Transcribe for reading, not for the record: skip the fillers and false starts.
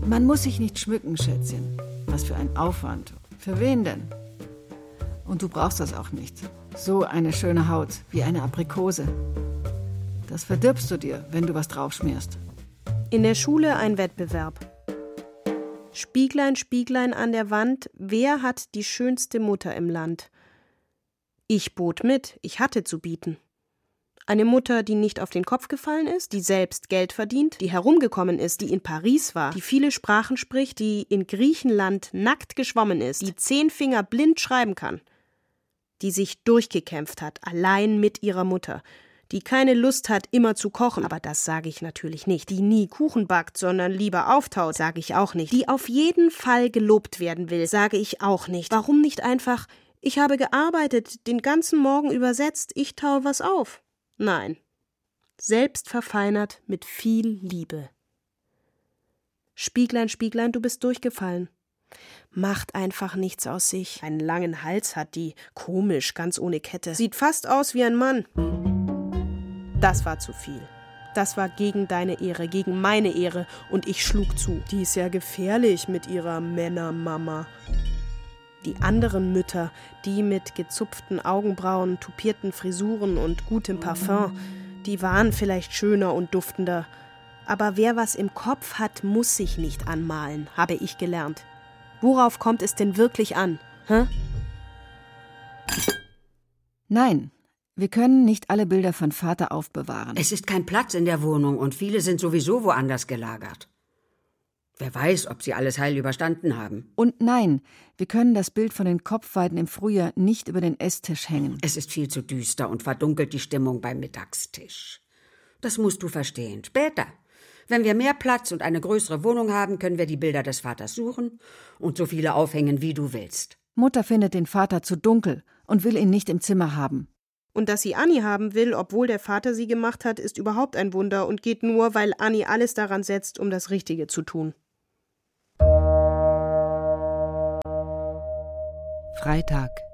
Man muss sich nicht schmücken, Schätzchen. Was für ein Aufwand. Für wen denn? Und du brauchst das auch nicht. So eine schöne Haut, wie eine Aprikose. Das verdirbst du dir, wenn du was draufschmierst. In der Schule ein Wettbewerb. Spieglein, Spieglein an der Wand, wer hat die schönste Mutter im Land? Ich bot mit, ich hatte zu bieten. Eine Mutter, die nicht auf den Kopf gefallen ist, die selbst Geld verdient, die herumgekommen ist, die in Paris war, die viele Sprachen spricht, die in Griechenland nackt geschwommen ist, die 10 Finger blind schreiben kann, die sich durchgekämpft hat, allein mit ihrer Mutter, die keine Lust hat, immer zu kochen, aber das sage ich natürlich nicht, die nie Kuchen backt, sondern lieber auftaut, sage ich auch nicht, die auf jeden Fall gelobt werden will, sage ich auch nicht. Warum nicht einfach, ich habe gearbeitet, den ganzen Morgen übersetzt, ich taue was auf? Nein, selbst verfeinert mit viel Liebe. Spieglein, Spieglein, du bist durchgefallen. Macht einfach nichts aus sich. Einen langen Hals hat die, komisch, ganz ohne Kette. Sieht fast aus wie ein Mann. Das war zu viel. Das war gegen deine Ehre, gegen meine Ehre, und ich schlug zu. Die ist ja gefährlich mit ihrer Männermama. Die anderen Mütter, die mit gezupften Augenbrauen, tupierten Frisuren und gutem Parfum, die waren vielleicht schöner und duftender. Aber wer was im Kopf hat, muss sich nicht anmalen, habe ich gelernt. Worauf kommt es denn wirklich an? Hä? Nein, wir können nicht alle Bilder von Vater aufbewahren. Es ist kein Platz in der Wohnung und viele sind sowieso woanders gelagert. Wer weiß, ob sie alles heil überstanden haben. Und nein, wir können das Bild von den Kopfweiden im Frühjahr nicht über den Esstisch hängen. Es ist viel zu düster und verdunkelt die Stimmung beim Mittagstisch. Das musst du verstehen. Später, wenn wir mehr Platz und eine größere Wohnung haben, können wir die Bilder des Vaters suchen und so viele aufhängen, wie du willst. Mutter findet den Vater zu dunkel und will ihn nicht im Zimmer haben. Und dass sie Anni haben will, obwohl der Vater sie gemacht hat, ist überhaupt ein Wunder und geht nur, weil Anni alles daran setzt, um das Richtige zu tun. Freitag.